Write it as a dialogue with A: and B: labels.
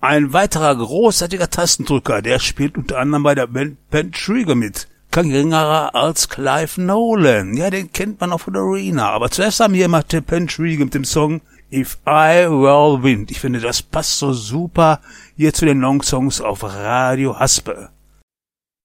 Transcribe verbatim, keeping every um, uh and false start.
A: Ein weiterer großartiger Tastendrücker, der spielt unter anderem bei der Band Pentrigger mit. Kein geringerer als Clive Nolan. Ja, den kennt man auch von Arena. Aber zuerst haben wir mal den Pentrigger mit dem Song If I Were Wind. Ich finde, das passt so super hier zu den Long Songs auf Radio Haspe.